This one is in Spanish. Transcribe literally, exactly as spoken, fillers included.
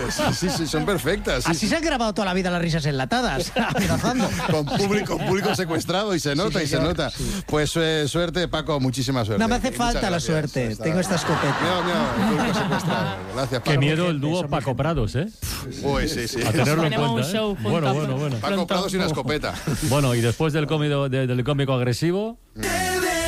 Sí, sí, son perfectas. Sí, Así sí. se han grabado toda la vida las risas enlatadas, amenazando. Con público, público secuestrado y se nota Sí, y se señor, nota. sí. Pues eh, suerte, Paco, muchísima suerte. No me hace Muchas falta la gracias. suerte, Está- tengo esta escopeta. Mira, mira, el público secuestrado. Gracias, Paco. Qué miedo el gente, dúo son Paco gente. Prados, ¿eh? Uy, sí, sí. A tenerlo en Tenemos un cuenta, show ¿eh? juntos Bueno, bueno, bueno. Paco Prados y una escopeta. Bueno, y después del cómico, de- del cómico agresivo... Te